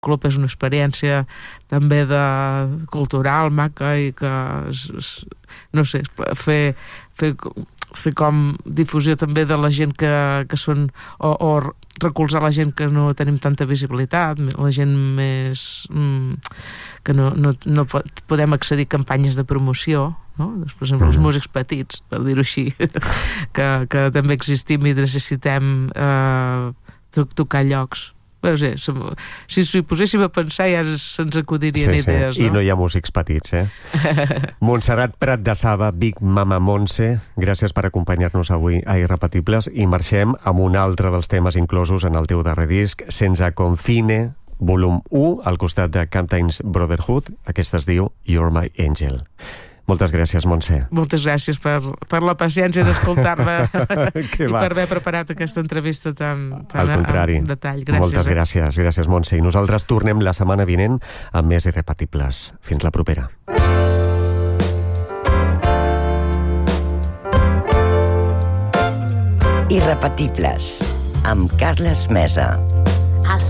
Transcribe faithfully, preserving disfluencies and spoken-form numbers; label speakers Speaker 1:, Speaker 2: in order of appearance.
Speaker 1: club és una experiència també de cultural, maca, i que no sé, fer, fer, fer com difusió també de la gent que, que són, o, o recolzar la gent que no tenim tanta visibilitat, la gent més que no, no, no podem accedir a campanyes de promoció, no? Per exemple, els músics petits, per dir-ho així, que, que també existim i necessitem eh, tocar llocs. Però sí, si s'hi poséssim a pensar ja se'ns acudirien
Speaker 2: sí,
Speaker 1: idees,
Speaker 2: sí.
Speaker 1: no?
Speaker 2: I no hi ha músics petits, eh? Montserrat Prat de Saba, Big Mama Montse, gràcies per acompanyar-nos avui a Irrepetibles, i marxem amb un altre dels temes inclosos en el teu darrer disc, Sense Confine, volum u, al costat de Captain's Brotherhood. Aquesta es diu You're My Angel. Moltes gràcies, Montse.
Speaker 1: Moltes gràcies per, per la paciència d'escoltar-me i per haver preparat aquesta entrevista tan, tan
Speaker 2: Al contrari.
Speaker 1: en detall. Gràcies,
Speaker 2: Moltes
Speaker 1: eh?
Speaker 2: gràcies, gràcies, Montse. I nosaltres tornem la setmana vinent amb més Irrepetibles. Fins la propera.
Speaker 3: Irrepetibles, amb Carles Mesa.